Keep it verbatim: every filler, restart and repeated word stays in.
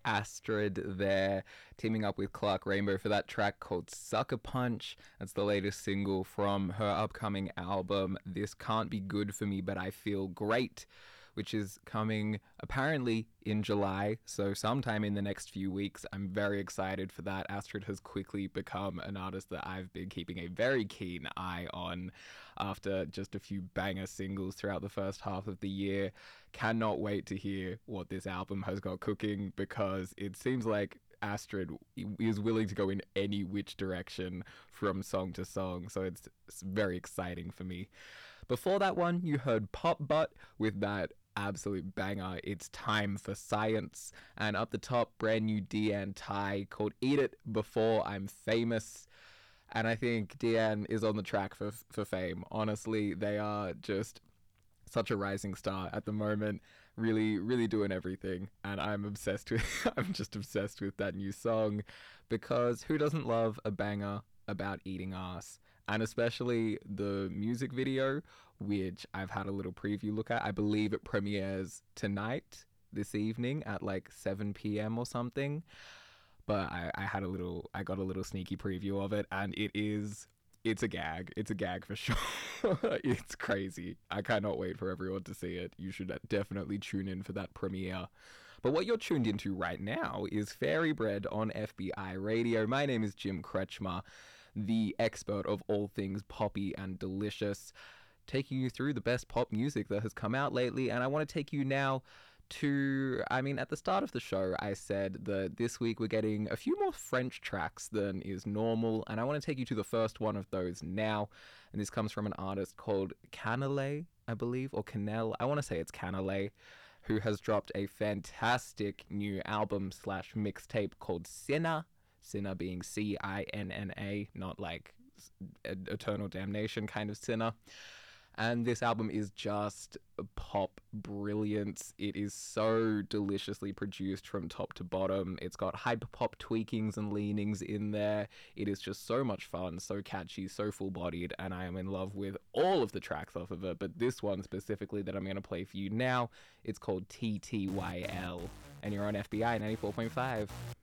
Astrid there, teaming up with Clark Rainbow for that track called Sucker Punch. That's the latest single from her upcoming album, This Can't Be Good For Me But I Feel Great, which is coming apparently in July, so sometime in the next few weeks. I'm very excited for that. Astrid has quickly become an artist that I've been keeping a very keen eye on after just a few banger singles throughout the first half of the year. Cannot wait to hear what this album has got cooking, because it seems like Astrid is willing to go in any which direction from song to song, so it's, it's very exciting for me. Before that one, you heard Pop Butt with that absolute banger, It's Time for Science. And up the top, brand new Deanne Tai called Eat It Before I'm Famous. And I think Deanne is on the track for for fame. Honestly, they are just such a rising star at the moment, really, really doing everything. And I'm obsessed with, I'm just obsessed with that new song, because who doesn't love a banger about eating ass? And especially the music video, which I've had a little preview look at. I believe it premieres tonight, this evening at like seven p.m. or something. But I, I had a little, I got a little sneaky preview of it, and it is, it's a gag. It's a gag for sure. It's crazy. I cannot wait for everyone to see it. You should definitely tune in for that premiere. But what you're tuned into right now is Fairy Bread on F B I Radio. My name is Jim Kretschmer, the expert of all things poppy and delicious, taking you through the best pop music that has come out lately. And I want to take you now to, I mean, at the start of the show, I said that this week we're getting a few more French tracks than is normal, and I want to take you to the first one of those now. And this comes from an artist called Canele, I believe, or Canel. I want to say it's Canele, who has dropped a fantastic new album slash mixtape called Sinner. Sinner being C I N N A, not like eternal damnation kind of sinner. And this album is just pop brilliance. It is so deliciously produced from top to bottom. It's got hyper pop tweakings and leanings in there. It is just so much fun, so catchy, so full-bodied, and I am in love with all of the tracks off of it. But this one specifically that I'm going to play for you now, it's called T T Y L. And you're on F B I ninety-four point five.